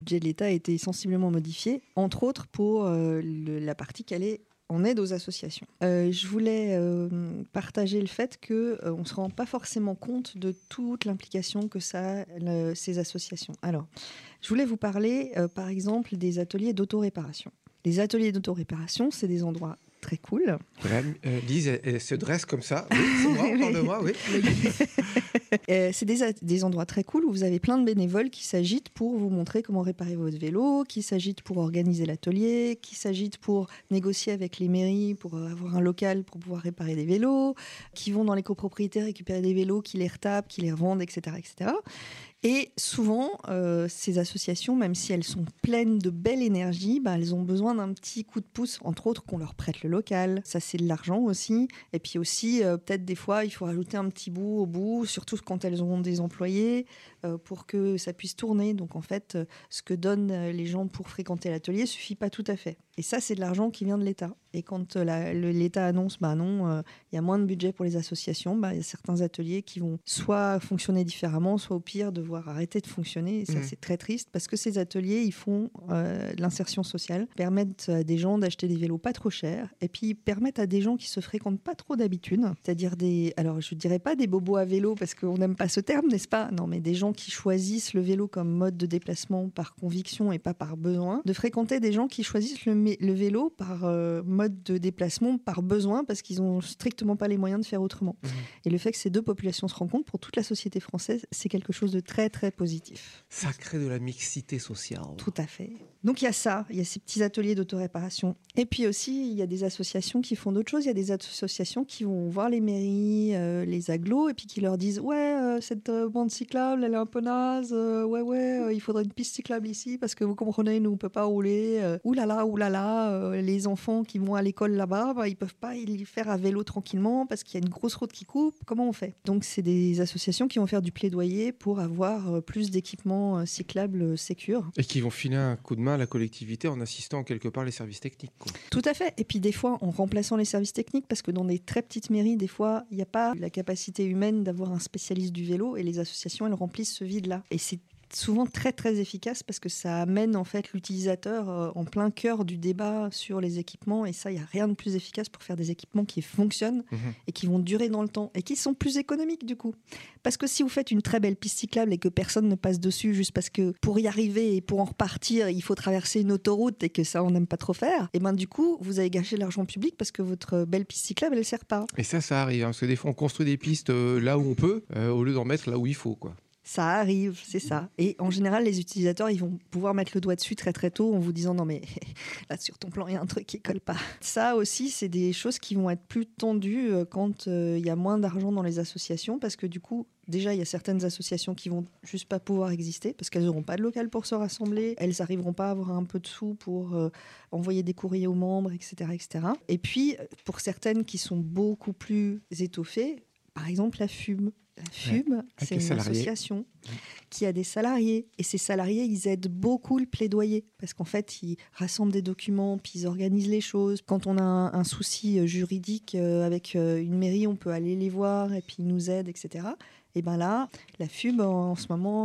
budget de l'État a été sensiblement modifié, entre autres pour la partie qui allait en aide aux associations. Je voulais partager le fait qu'on ne se rend pas forcément compte de toute l'implication que ça a, ces associations. Alors, je voulais vous parler, par exemple, des ateliers d'autoréparation. Les ateliers d'autoréparation, c'est des endroits très cool. Voilà, Lise, elle se dresse comme ça. Oui, c'est moi, parle de moi, oui. C'est des endroits très cool où vous avez plein de bénévoles qui s'agitent pour vous montrer comment réparer votre vélo, qui s'agitent pour organiser l'atelier, qui s'agitent pour négocier avec les mairies pour avoir un local pour pouvoir réparer des vélos, qui vont dans les copropriétés récupérer des vélos, qui les retapent, qui les revendent, etc. etc. Et souvent, ces associations, même si elles sont pleines de belle énergie, elles ont besoin d'un petit coup de pouce, entre autres qu'on leur prête le local. Ça, c'est de l'argent aussi. Et puis aussi, peut-être des fois, il faut rajouter un petit bout au bout, surtout quand elles auront des employés, pour que ça puisse tourner. Donc en fait, ce que donnent les gens pour fréquenter l'atelier ne suffit pas tout à fait. Et ça, c'est de l'argent qui vient de l'État. Et quand l'État annonce, non, il y a moins de budget pour les associations, il y a certains ateliers qui vont soit fonctionner différemment, soit au pire devoir arrêter de fonctionner. Et ça, c'est très triste parce que ces ateliers, ils font de l'insertion sociale, permettent à des gens d'acheter des vélos pas trop chers et puis permettent à des gens qui se fréquentent pas trop d'habitude, c'est-à-dire alors je dirais pas des bobos à vélo parce qu'on n'aime pas ce terme, n'est-ce pas? Non, mais des gens qui choisissent le vélo comme mode de déplacement par conviction et pas par besoin, de fréquenter des gens qui choisissent le vélo par mode de déplacement par besoin parce qu'ils n'ont strictement pas les moyens de faire autrement. Et le fait que ces deux populations se rencontrent pour toute la société française, c'est quelque chose de très très positif. Ça crée de la mixité sociale. Tout à fait. Donc il y a ça, il y a ces petits ateliers d'autoréparation. Et puis aussi, il y a des associations qui font d'autres choses. Il y a des associations qui vont voir les mairies, les agglos, et puis qui leur disent « Ouais, cette bande cyclable, elle est un peu naze. Il faudrait une piste cyclable ici parce que vous comprenez, nous, on ne peut pas rouler. Oulala, les enfants qui vont à l'école là-bas, ils ne peuvent pas y faire à vélo tranquillement parce qu'il y a une grosse route qui coupe. Comment on fait ?» Donc c'est des associations qui vont faire du plaidoyer pour avoir plus d'équipements cyclables sécures. Et qui vont filer un coup de main à la collectivité en assistant quelque part les services techniques, quoi. Tout à fait. Et puis des fois, en remplaçant les services techniques, parce que dans des très petites mairies, des fois, il n'y a pas la capacité humaine d'avoir un spécialiste du vélo et les associations, elles remplissent ce vide-là. Et c'est souvent très très efficace parce que ça amène en fait l'utilisateur en plein cœur du débat sur les équipements, et ça, il n'y a rien de plus efficace pour faire des équipements qui fonctionnent et qui vont durer dans le temps et qui sont plus économiques du coup. Parce que si vous faites une très belle piste cyclable et que personne ne passe dessus juste parce que pour y arriver et pour en repartir, il faut traverser une autoroute et que ça, on n'aime pas trop faire, et du coup, vous avez gâché l'argent public parce que votre belle piste cyclable, elle ne sert pas. Et ça arrive, parce que des fois, on construit des pistes là où on peut, au lieu d'en mettre là où il faut, quoi. Ça arrive, c'est ça. Et en général, les utilisateurs, ils vont pouvoir mettre le doigt dessus très très tôt en vous disant « Non mais là, sur ton plan, il y a un truc qui colle pas ». Ça aussi, c'est des choses qui vont être plus tendues quand il y a moins d'argent dans les associations parce que du coup, déjà, il y a certaines associations qui vont juste pas pouvoir exister parce qu'elles n'auront pas de local pour se rassembler, elles n'arriveront pas à avoir un peu de sous pour envoyer des courriers aux membres, etc., etc. Et puis, pour certaines qui sont beaucoup plus étoffées, par exemple la FUB. La FUB, c'est une association qui a des salariés. Et ces salariés, ils aident beaucoup le plaidoyer. Parce qu'en fait, ils rassemblent des documents, puis ils organisent les choses. Quand on a un souci juridique avec une mairie, on peut aller les voir et puis ils nous aident, etc. Et bien là, la FUB, en ce moment,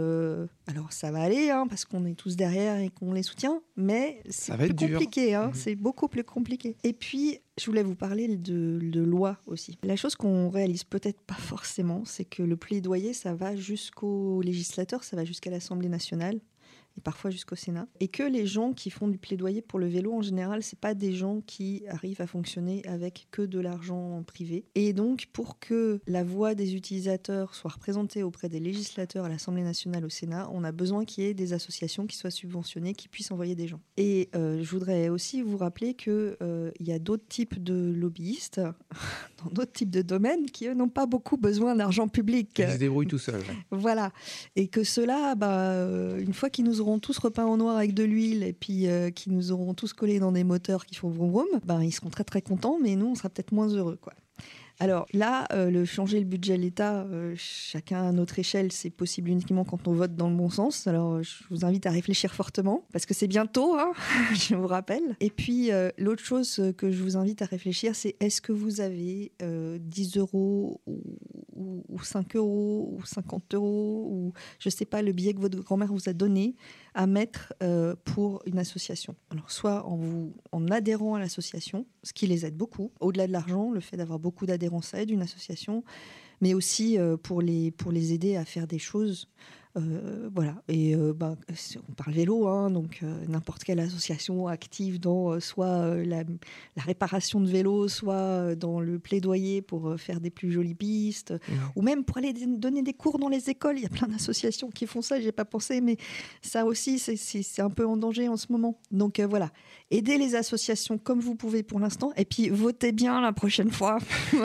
alors ça va aller, parce qu'on est tous derrière et qu'on les soutient, mais c'est plus compliqué, c'est beaucoup plus compliqué. Et puis, je voulais vous parler de loi aussi. La chose qu'on réalise peut-être pas forcément, c'est que le plaidoyer, ça va jusqu'au législateur, ça va jusqu'à l'Assemblée nationale, et parfois jusqu'au Sénat. Et que les gens qui font du plaidoyer pour le vélo, en général, c'est pas des gens qui arrivent à fonctionner avec que de l'argent privé. Et donc, pour que la voix des utilisateurs soit représentée auprès des législateurs à l'Assemblée nationale, au Sénat, on a besoin qu'il y ait des associations qui soient subventionnées, qui puissent envoyer des gens. Et je voudrais aussi vous rappeler qu'il y a d'autres types de lobbyistes, dans d'autres types de domaines, qui, eux, n'ont pas beaucoup besoin d'argent public. Ils se débrouillent tout seuls. Voilà. Et que ceux-là, une fois qu'ils nous auront tous repeints en noir avec de l'huile et puis qui nous auront tous collés dans des moteurs qui font vroom vroom, ils seront très très contents, mais nous on sera peut-être moins heureux, quoi. Alors là, changer le budget de l'État, chacun à notre échelle, c'est possible uniquement quand on vote dans le bon sens. Alors je vous invite à réfléchir fortement, parce que c'est bientôt, je vous rappelle. Et puis l'autre chose que je vous invite à réfléchir, c'est est-ce que vous avez 10 € ou ou 5 euros ou 50 euros ou je ne sais pas, le billet que votre grand-mère vous a donné à mettre pour une association. Alors soit en adhérant à l'association, ce qui les aide beaucoup. Au-delà de l'argent, le fait d'avoir beaucoup d'adhérents, ça aide une association, mais aussi pour les aider à faire des choses. Voilà. Et on parle vélo, hein, donc n'importe quelle association active dans soit la réparation de vélos, soit dans le plaidoyer pour faire des plus jolies pistes, ou même pour aller donner des cours dans les écoles. Il y a plein d'associations qui font ça, j'y ai pas pensé, mais ça aussi, c'est un peu en danger en ce moment. Donc voilà, aidez les associations comme vous pouvez pour l'instant, et puis votez bien la prochaine fois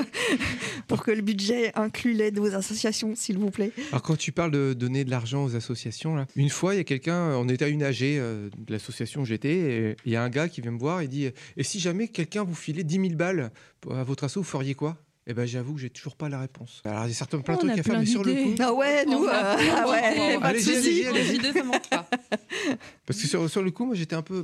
pour que le budget inclue l'aide aux associations, s'il vous plaît. Alors quand tu parles de donner de l'argent aux associations, là, une fois il y a quelqu'un, on était à une AG de l'association où j'étais, et il y a un gars qui vient me voir et dit et si jamais quelqu'un vous filait 10 000 balles à votre asso, vous feriez quoi? Eh ben, j'avoue que j'ai toujours pas la réponse. Alors, il y a certains plein de trucs à faire, mais sur le coup. Ah ouais, nous, allez-y. Les idées, ça manque pas. Parce que sur le coup, moi, j'étais un peu.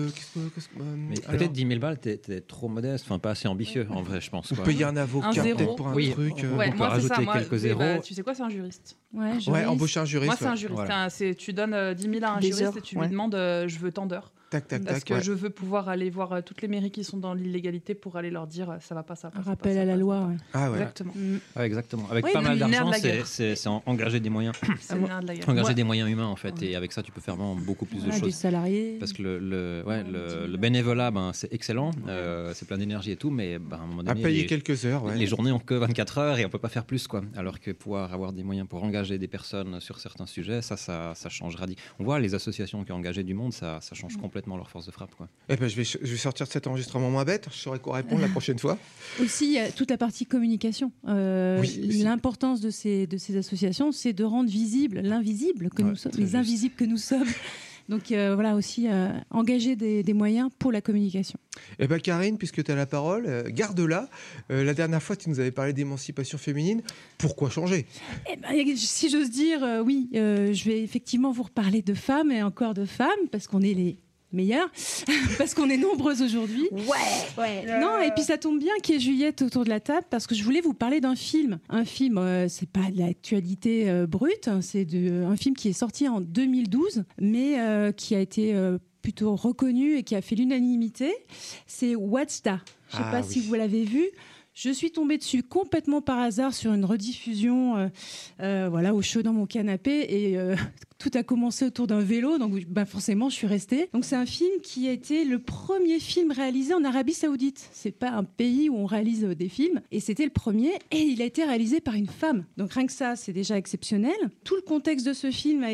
Mais peut-être 10 000 balles, t'es trop modeste, enfin, pas assez ambitieux, en vrai, je pense. Ou payer un avocat peut-être pour un truc. On peut rajouter quelques zéros. Tu sais quoi, c'est un juriste. Ouais, embaucher un juriste. Moi, c'est un juriste. Voilà. Tu donnes 10 000 à un juriste et tu lui demandes je veux tant d'heures. Parce que je veux pouvoir aller voir toutes les mairies qui sont dans l'illégalité pour aller leur dire ça va pas, ça va pas. Un rappel à la loi. Ouais. Ah ouais. Exactement. Ouais, exactement. Avec pas mal d'argent, c'est engager des moyens. C'est le nerf de la guerre. Engager des moyens humains en fait, et avec ça tu peux faire vraiment beaucoup plus de choses. Des salariés. Parce que le bénévolat, c'est excellent, c'est plein d'énergie et tout, mais à un moment donné, à payer quelques heures. Les journées ont que 24 heures et on peut pas faire plus, quoi. Alors que pouvoir avoir des moyens pour engager des personnes sur certains sujets, ça change radicalement. On voit les associations qui ont engagé du monde, ça change complètement leur force de frappe, quoi. Eh ben, je vais sortir de cet enregistrement moins bête. Je saurai quoi répondre la prochaine fois. Aussi, il y a toute la partie communication. L'importance de ces associations, c'est de rendre visible l'invisible que nous sommes, les invisibles que nous sommes. Donc voilà, aussi engager des moyens pour la communication. Eh bien Karine, puisque tu as la parole, garde-la. La dernière fois, tu nous avais parlé d'émancipation féminine. Pourquoi changer ? Si j'ose dire, oui, je vais effectivement vous reparler de femmes et encore de femmes, parce qu'on est les meilleures, parce qu'on est nombreuses aujourd'hui. Ouais. Non, et puis ça tombe bien qu'il y ait Juliette autour de la table, parce que je voulais vous parler d'un film. Un film, c'est pas de l'actualité brute, c'est un film qui est sorti en 2012, mais qui a été plutôt reconnu et qui a fait l'unanimité. C'est Watchda. Je sais pas si vous l'avez vu. Je suis tombée dessus complètement par hasard sur une rediffusion au chaud dans mon canapé, et tout a commencé autour d'un vélo, donc forcément je suis restée. Donc c'est un film qui a été le premier film réalisé en Arabie Saoudite. C'est pas un pays où on réalise des films, et c'était le premier, et il a été réalisé par une femme. Donc rien que ça, c'est déjà exceptionnel. Tout le contexte de ce film a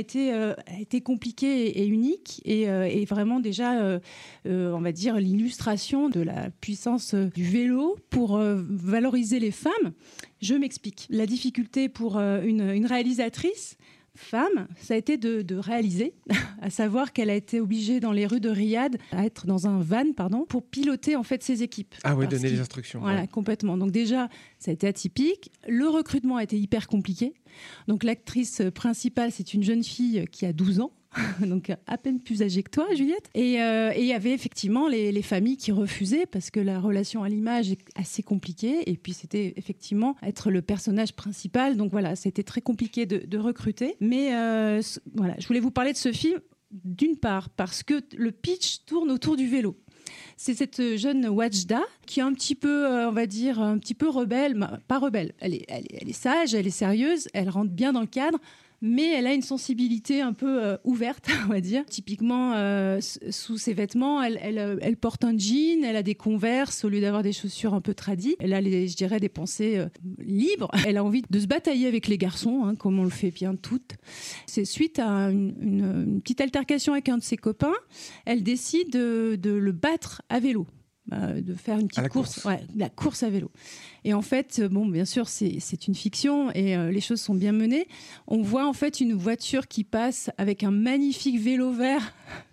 été compliqué et unique, et vraiment déjà, on va dire, l'illustration de la puissance du vélo pour valoriser les femmes. Je m'explique. La difficulté pour une réalisatrice femme, ça a été de réaliser, à savoir qu'elle a été obligée dans les rues de Riyad à être dans un van, pour piloter en fait ses équipes. Ah oui, donner les instructions. Voilà, complètement. Donc déjà, ça a été atypique. Le recrutement a été hyper compliqué. Donc l'actrice principale, c'est une jeune fille qui a 12 ans. Donc à peine plus âgée que toi, Juliette. Et il y avait effectivement les familles qui refusaient, parce que la relation à l'image est assez compliquée, et puis c'était effectivement être le personnage principal, donc voilà, c'était très compliqué de recruter. Mais voilà, je voulais vous parler de ce film, d'une part parce que le pitch tourne autour du vélo. C'est cette jeune Watchda qui est un petit peu, on va dire, un petit peu rebelle, pas rebelle, elle est sage, elle est sérieuse, elle rentre bien dans le cadre, mais elle a une sensibilité un peu ouverte, on va dire. Typiquement, sous ses vêtements, elle porte un jean, elle a des Converse au lieu d'avoir des chaussures un peu tradies. Elle a, je dirais, des pensées libres. Elle a envie de se batailler avec les garçons, comme on le fait bien toutes. C'est suite à une petite altercation avec un de ses copains, elle décide de le battre à vélo. De faire une petite course. Ouais, la course à vélo. Et en fait, bien sûr, c'est une fiction, et les choses sont bien menées. On voit en fait une voiture qui passe avec un magnifique vélo vert,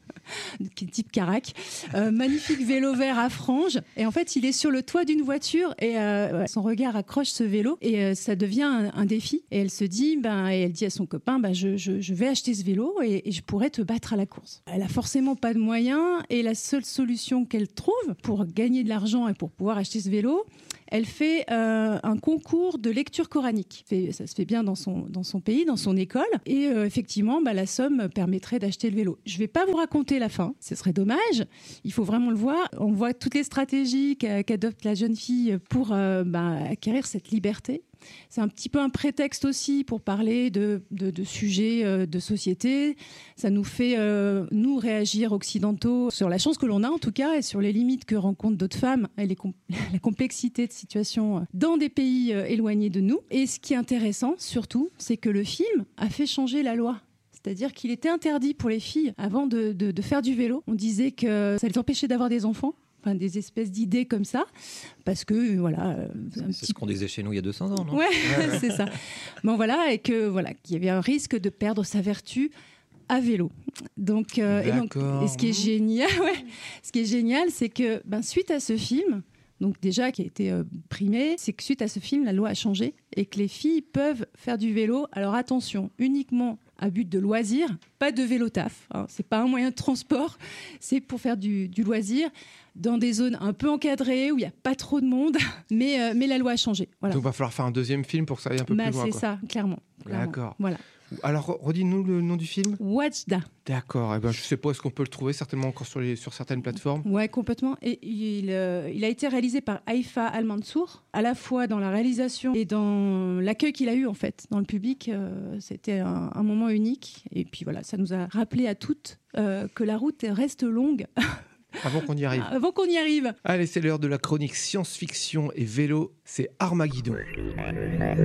type Carac, magnifique vélo vert à franges, et en fait il est sur le toit d'une voiture, et son regard accroche ce vélo, et ça devient un défi, et elle se dit, et elle dit à son copain, je vais acheter ce vélo, et je pourrais te battre à la course. Elle a forcément pas de moyens, et la seule solution qu'elle trouve pour gagner de l'argent et pour pouvoir acheter ce vélo, elle fait un concours de lecture coranique. Ça se fait bien dans son pays, dans son école. Et effectivement, la somme permettrait d'acheter le vélo. Je ne vais pas vous raconter la fin, ce serait dommage. Il faut vraiment le voir. On voit toutes les stratégies qu'adopte la jeune fille pour acquérir cette liberté. C'est un petit peu un prétexte aussi pour parler de sujets de société. Ça nous fait, nous, réagir occidentaux sur la chance que l'on a, en tout cas, et sur les limites que rencontrent d'autres femmes et la complexité de situations dans des pays éloignés de nous. Et ce qui est intéressant, surtout, c'est que le film a fait changer la loi. C'est-à-dire qu'il était interdit pour les filles, avant de faire du vélo. On disait que ça les empêchait d'avoir des enfants. Enfin, des espèces d'idées comme ça, parce que voilà. C'est ce qu'on disait chez nous il y a 200 ans, non ? Ouais, c'est ça. Bon voilà, et que voilà, qu'il y avait un risque de perdre sa vertu à vélo. Donc, et ce qui est génial, c'est que suite à ce film, donc déjà qui a été primé, c'est que suite à ce film, la loi a changé et que les filles peuvent faire du vélo. Alors attention, uniquement à but de loisir, pas de vélo taf. C'est pas un moyen de transport, c'est pour faire du loisir dans des zones un peu encadrées où il n'y a pas trop de monde, mais la loi a changé. Voilà. Donc il va falloir faire un deuxième film pour que ça aille un peu plus loin. C'est ça, clairement. D'accord. Voilà. Alors, redis-nous le nom du film. Watchda. D'accord. Je ne sais pas, est-ce qu'on peut le trouver certainement encore sur certaines plateformes ? Ouais, complètement. Et il a été réalisé par Haïfa Al-Mansour, à la fois dans la réalisation et dans l'accueil qu'il a eu en fait dans le public. C'était un moment unique. Et puis voilà, ça nous a rappelé à toutes que la route reste longue. Avant qu'on y arrive. Avant qu'on y arrive. Allez, c'est l'heure de la chronique science-fiction et vélo. C'est Armageddon.